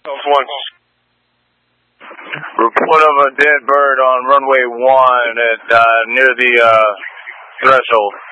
Once. Report of a dead bird on runway 1 at near the threshold.